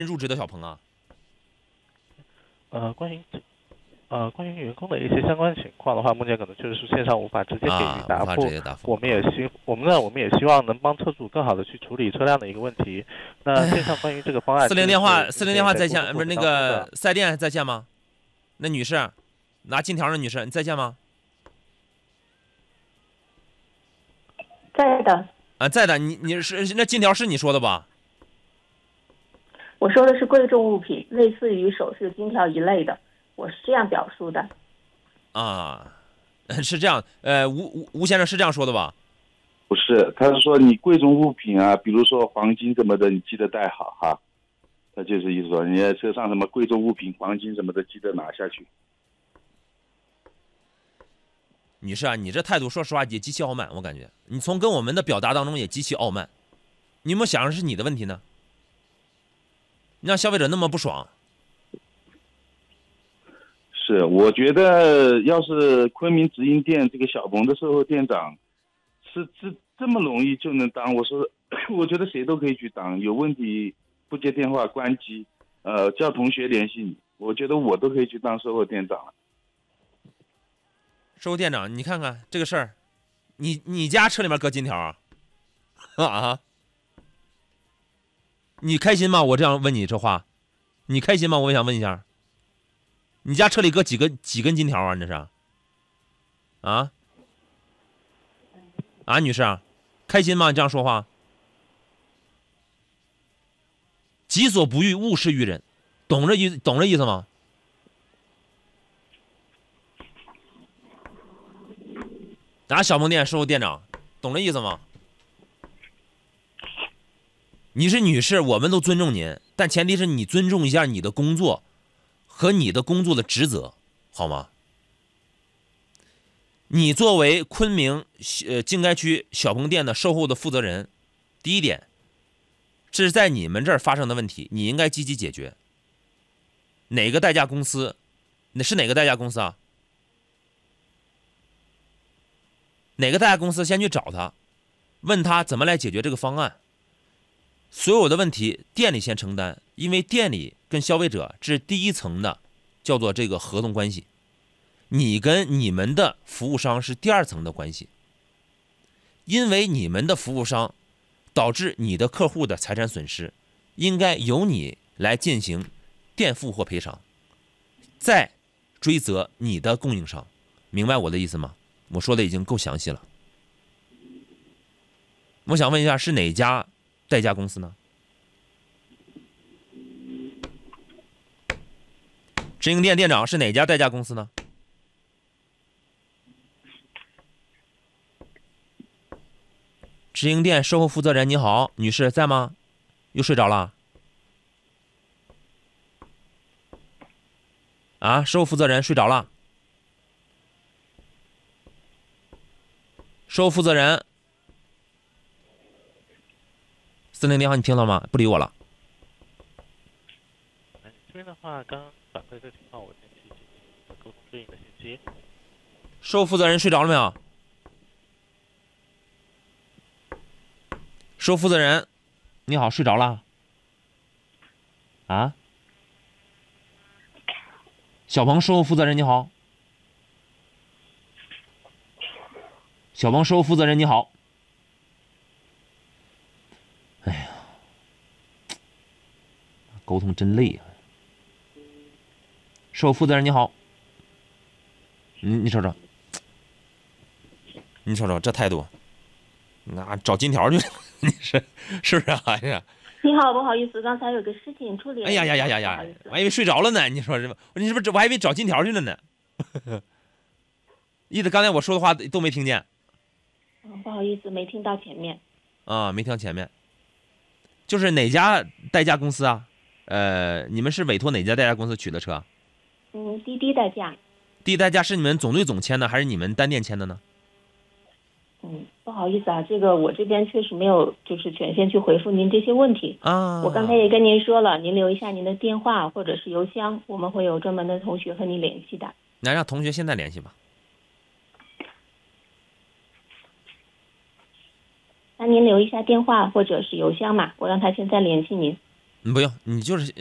入职的小鹏啊？ 呃，关于关于员工的一些相关情况的话，目前可能确实是线上无法直接给予无法直答复。 接答复我们也希我们呢，我们也希望能帮车主更好的去处理车辆的一个问题。那线上关于这个方案， 四零电话，四零电话在线， 目前也在沟通不是那过程当中的。 个四 S 店在线吗？那女士，拿金条的女士，你在线吗？ 在的， 在的，你是那金条是你说的吧？ 我说的是贵重物品，类似于首饰、金条一类的，我是这样表述的。 啊，是这样，吴先生是这样说的吧？ 不是，他是说你贵重物品啊，比如说黄金什么的，你记得带好哈。他就是意思说，你在车上什么贵重物品、黄金什么的，记得拿下去。 女士啊，你这态度说实话也极其傲慢，我感觉你从跟我们的表达当中也极其傲慢。你有没有想着是你的问题呢？你让消费者那么不爽。 是，我觉得要是昆明直营店这个小鹏的售后店长，是这么容易就能当，我觉得谁都可以去当。有问题不接电话关机，叫同学联系你，我觉得我都可以去当售后店长了。 售后店长，你看看这个事儿，你家车里面搁金条啊？啊？你开心吗？我这样问你这话，你开心吗？我也想问一下，你家车里搁几根金条啊？你这是？女士啊，开心吗？你这样说话，己所不欲，勿施于人，懂这意思吗？小鹏店售后店长，懂这意思吗？你是女士，我们都尊重您，但前提是你尊重一下你的工作和你的工作的职责，好吗？你作为昆明静该区小鹏店的售后的负责人，第一点，这是在你们这儿发生的问题，你应该积极解决。哪个代驾公司？那是哪个代驾公司啊？哪个代驾公司先去找他，问他怎么来解决这个方案。所有的问题店里先承担，因为店里跟消费者这是第一层的，叫做这个合同关系。你跟你们的服务商是第二层的关系，因为你们的服务商导致你的客户的财产损失，应该由你来进行垫付或赔偿，再追责你的供应商。明白我的意思吗？我说的已经够详细了。我想问一下，是哪家代驾公司呢？直营店店长是哪家代驾公司呢？直营店售后负责人你好，女士在吗？又睡着了？售后负责人睡着了？售后负责人40电话你听到吗？不理我了。 这边的话，刚刚反馈这个情况，我先去进行沟通对应的信息。 售后负责人睡着了没有？售后负责人，你好，睡着了？小鹏售后负责人你好，小鹏售后负责人你好。哎呀，沟通真累啊！售后负责人你好，你瞅瞅，你瞅瞅这态度，找金条去了，你是不是啊？哎呀， 你好，不好意思，刚才有个事情处理了。 哎呀，我还以为睡着了呢。你说是吧？你是不是我还以为找金条去了呢？意思刚才我说的话都没听见。 不好意思，没听到前面。 没听到前面。就是哪家代驾公司啊？你们是委托哪家代驾公司取的车？ 滴滴代驾。 滴滴代驾是你们总队总签的，还是你们单店签的呢？ 不好意思啊，这个我这边确实没有就是权限去回复您这些问题我刚才也跟您说了，您留一下您的电话或者是邮箱，我们会有专门的同学和你联系的。 那让同学现在联系吧。 那您留一下电话或者是邮箱嘛，我让他现在联系您。 不用，你就是